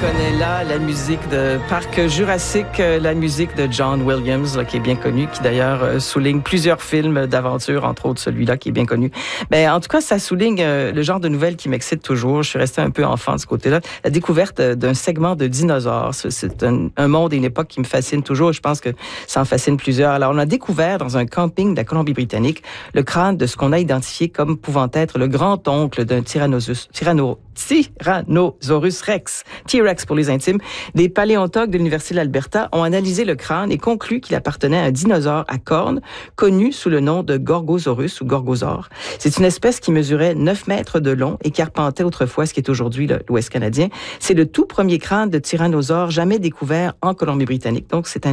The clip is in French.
reconnaît là la musique de Parc Jurassique, la musique de John Williams, là, qui est bien connu, qui d'ailleurs souligne plusieurs films d'aventure, entre autres celui-là qui est bien connu. Ben, en tout cas, ça souligne le genre de nouvelles qui m'excite toujours. Je suis restée un peu enfant de ce côté-là. La découverte d'un segment de dinosaures, c'est un monde et une époque qui me fascine toujours. Je pense que ça en fascine plusieurs. Alors, on a découvert dans un camping de la Colombie-Britannique le crâne de ce qu'on a identifié comme pouvant être le grand-oncle d'un Tyrannosaurus Rex, T-Rex pour les intimes. Des paléontologues de l'Université de l'Alberta ont analysé le crâne et conclu qu'il appartenait à un dinosaure à cornes connu sous le nom de Gorgosaurus ou Gorgosaure. C'est une espèce qui mesurait 9 mètres de long et qui arpentait autrefois ce qui est aujourd'hui l'Ouest canadien. C'est le tout premier crâne de tyrannosaure jamais découvert en Colombie-Britannique. Donc, c'est un